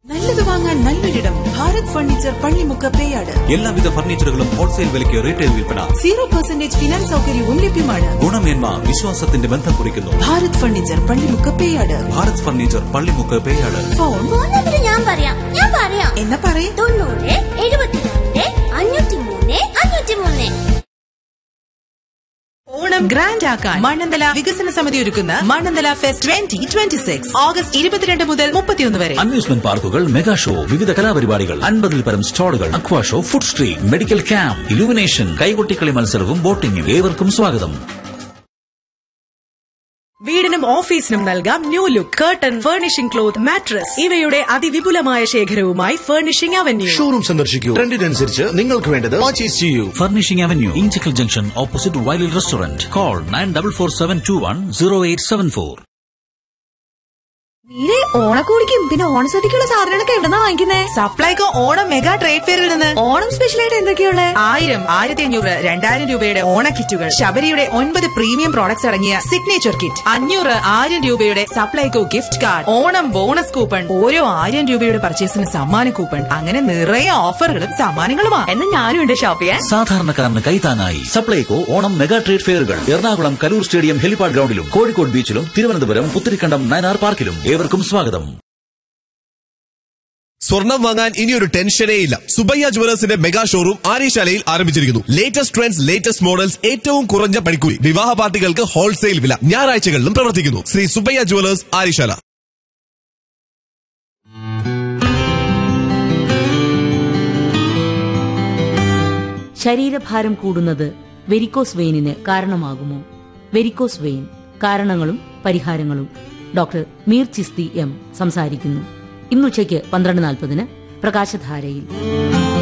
നല്ലത് വാങ്ങാൻ നല്ലൊരിടം ഭാരത് ഫർണിച്ചർ പള്ളിമുക്ക് പേയാട്. എല്ലാവിധ ഫർണിച്ചറുകളും ഹോൾസെയിൽ വിലയ്ക്ക് റീറ്റെയിൽ വിൽപ്പന. 0% ഫിനാൻസ് സൗകര്യവും ലഭ്യമാണ്. ഗുണമേന്മ വിശ്വാസത്തിന്റെ ബന്ധം കുറിക്കുന്നു. Bharat furniture Pallimukku Peyad. Bharat furniture Pallimukku Peyad. Phone number ഞാൻ പറയാം. എന്നാ പറയേ? 90 72 503 503. ഓണം ഗ്രാൻഡ് ആക്കാൻ മണ്ണന്തല വികസന സമിതി ഒരുക്കുന്ന മണ്ണന്തല ഫെസ്റ്റ് 2026 ഓഗസ്റ്റ് 22 മുതൽ 31 വരെ. അമ്യൂസ്മെന്റ് പാർക്കുകൾ, മെഗാ ഷോ, വിവിധ കലാപരിപാടികൾ, 50-ൽ പരം സ്റ്റാളുകൾ, അക്വാ show, food street, medical camp, illumination, കൈകൊട്ടിക്കളി മത്സരവും ബോട്ടിംഗും. ഏവർക്കും സ്വാഗതം. വീടിനും ഓഫീസിനും നൽകാം new look. Curtain, furnishing cloth, mattress ഇവയുടെ അതിവിപുലമായ ശേഖരവുമായി ഫർണിഷിംഗ് അവന്യൂ ഷോറൂം സന്ദർശിക്കൂ. ട്രെൻഡിനനുസരിച്ച് നിങ്ങൾക്ക് വേണ്ടത് പർച്ചേസ് ചെയ്യൂ. Furnishing avenue, Inchakkal junction, opposite വൈലിൽ restaurant. Call 9447210874. നീരെ ഓണക്കോടിക്കും പിന്നെ ഓണസദ്യക്കുള്ള സാധനങ്ങളൊക്കെ എവിടെന്നാ വാങ്ങിക്കുന്നേ? സപ്ലൈകോ ഓണം മെഗാ ട്രേഡ് ഫെയറിൽ നിന്ന്. ഓണം സ്പെഷ്യലായിട്ട് എന്തൊക്കെയുള്ള? 1000, 1500, 2000 രൂപയുടെ ഓണ കിറ്റുകൾ, ശബരിയുടെ 9 പ്രീമിയം പ്രോഡക്ട്സ് അടങ്ങിയ സിഗ്നേച്ചർ കിറ്റ്, 500, 1000 രൂപയുടെ Supplyco gift card, Onam bonus coupon, ഓരോ 1000 രൂപയുടെ പർച്ചേസിന് സമ്മാന കൂപ്പൺ, അങ്ങനെ നിറയെ ഓഫറുകളും സമ്മാനങ്ങളുമാണ്. എന്നാ ഞാനും ഉണ്ട് ഷോപ്പ് ചെയ്യാൻ. സാധാരണക്കാരന് കൈത്താങ്ങായി Supplyco Onam mega trade ഫെയറുകൾ Ernakulam Kaloor stadium helipad ഗ്രൗണ്ടിലും Kozhikode ബീച്ചിലും Thiruvananthapuram Putharikandam Nayanar പാർക്കിലും. ഏവർക്കും സ്വാഗതം. സ്വർണം വാങ്ങാൻ ഇനിയൊരു ടെൻഷനേ ഇല്ല. സുബയ്യ ജുവലേഴ്സിന്റെ മെഗാ ഷോറൂം ആര്യശാലയിൽ ആരംഭിച്ചിരിക്കുന്നു. ലേറ്റസ്റ്റ് ട്രെൻഡ്സ്, ലേറ്റസ്റ്റ് മോഡൽസ്, ഏറ്റവും കുറഞ്ഞ പണിക്കൂലി, വിവാഹ പാർട്ടികൾക്ക് ഹോൾസെയിൽ വില. ഞായറാഴ്ചകളിലും പ്രവർത്തിക്കുന്നു. ശ്രീ സുബയ്യ ജുവലേഴ്സ്, ആര്യശാല. ശരീരഭാരം കൂടുന്നത് വെരിക്കോസ് വെയിനിന് കാരണമാകുമോ? വെരിക്കോസ് വെയിൻ, കാരണങ്ങളും പരിഹാരങ്ങളും. ഡോക്ടർ മീർ ചിസ്തി എം സംസാരിക്കുന്നു. ഇന്നുച്ചയ്ക്ക് 12:40 പ്രകാശധാരയിൽ.